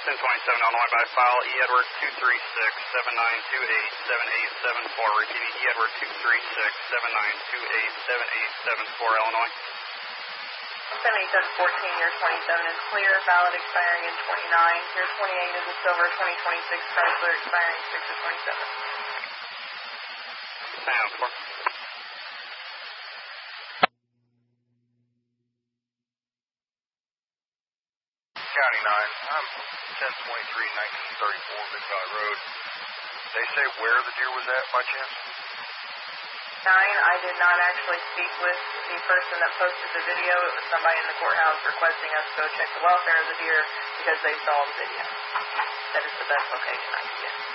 1027 Illinois by file, E. Edward 236-7928-7874. Repeating, E. Edward 236-7928-7874, Illinois. 7714, year 27 is clear, valid expiring in 29. Year 28 is a silver 2026 Chrysler expiring 6 of 27. Sound 4. County 9, I'm 1023-1934 Big Valley Road. They say where the deer was at by chance? 9, I did not actually speak with the person that posted the video. It was somebody in the courthouse requesting us to go check the welfare of the deer because they saw the video. That is the best location I can get.